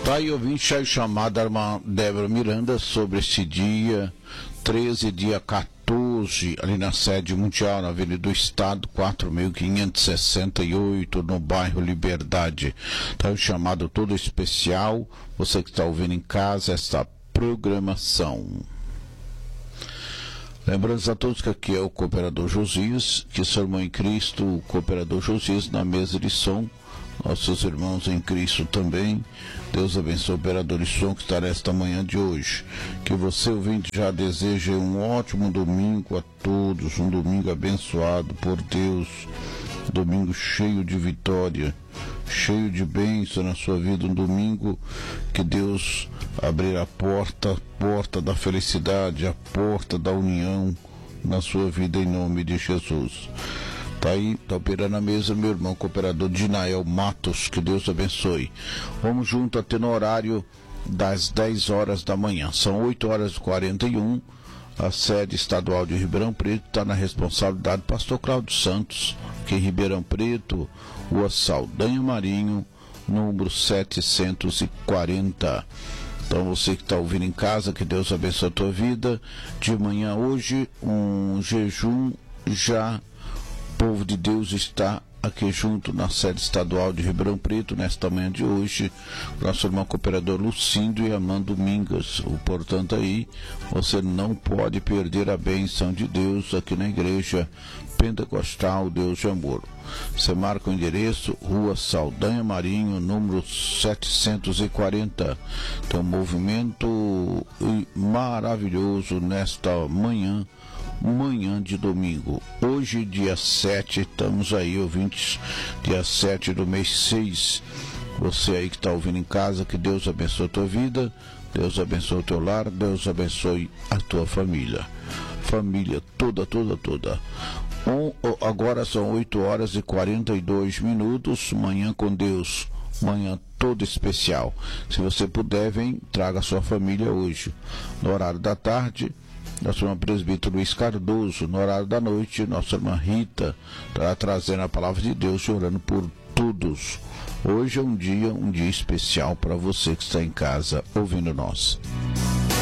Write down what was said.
Tá aí, ouvinte, aí chamada a irmã Débora Miranda sobre esse dia 13, dia 14, ali na sede mundial, na Avenida do Estado, 4.568, no bairro Liberdade. Tá aí o chamado todo especial, você que está ouvindo em casa, esta programação. Lembrando a todos que aqui é o Cooperador Josias, que sou irmão em Cristo, o Cooperador Josias, na mesa de som, nossos irmãos em Cristo também. Deus abençoe o operador de som que está nesta manhã de hoje. Que você, ouvinte, já deseje um ótimo domingo a todos, um domingo abençoado por Deus, domingo cheio de vitória, cheio de bênção na sua vida, um domingo que Deus abrir a porta da felicidade, a porta da união na sua vida, em nome de Jesus. Tá aí, tá operando a mesa, meu irmão cooperador Dinael Matos, que Deus abençoe. Vamos junto até no horário das 10 horas da manhã, são 8h41, a sede estadual de Ribeirão Preto está na responsabilidade do pastor Cláudio Santos, que em Ribeirão Preto, Rua Saldanha Marinho, número 740. Então você que está ouvindo em casa, que Deus abençoe a tua vida. De manhã hoje, um jejum já. O povo de Deus está aqui junto na sede estadual de Ribeirão Preto, nesta manhã de hoje, nosso irmão cooperador Lucindo e a irmã Domingas. Portanto, aí você não pode perder a bênção de Deus aqui na igreja Pentecostal Deus de Amor. Você marca o endereço, Rua Saldanha Marinho, número 740. Tem um movimento maravilhoso nesta manhã de domingo. Hoje, dia 7, estamos aí, ouvintes, dia 7 do mês 6. Você aí que está ouvindo em casa, que Deus abençoe a tua vida, Deus abençoe o teu lar, Deus abençoe a tua família. Família toda. Agora são 8h42, manhã com Deus, manhã toda especial. Se você puder, vem, traga a sua família hoje. No horário da tarde, nosso irmão presbítero Luiz Cardoso. No horário da noite, nossa irmã Rita estará trazendo a palavra de Deus e orando por todos. Hoje é um dia especial para você que está em casa ouvindo nós.